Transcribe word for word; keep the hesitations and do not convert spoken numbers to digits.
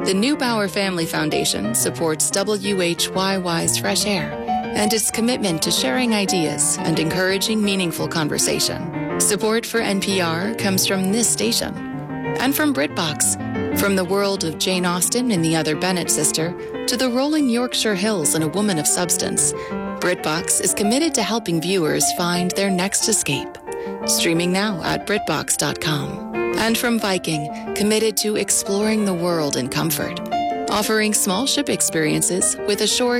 The Neubauer Family Foundation supports W H Y Y's Fresh Air and its commitment to sharing ideas and encouraging meaningful conversation. Support for N P R comes from this station and from BritBox. From the world of Jane Austen and the Other Bennet Sister to the rolling Yorkshire Hills and A Woman of Substance, BritBox is committed to helping viewers find their next escape. Streaming now at Britbox dot com. And from Viking, committed to exploring the world in comfort, offering small ship experiences with a shore